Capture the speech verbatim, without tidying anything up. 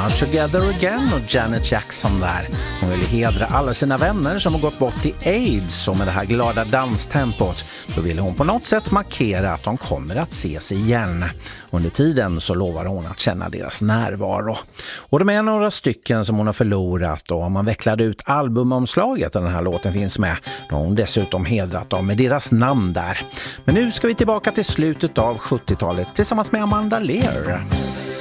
Now Together Again och Janet Jackson där. Hon ville hedra alla sina vänner som har gått bort i AIDS, och med det här glada danstempot då ville hon på något sätt markera att de kommer att ses igen. Under tiden så lovar hon att känna deras närvaro. Och de är några stycken som hon har förlorat, och om man vecklade ut albumomslaget där den här låten finns med, då har hon dessutom hedrat dem med deras namn där. Men nu ska vi tillbaka till slutet av sjuttiotalet tillsammans med Amanda Lear.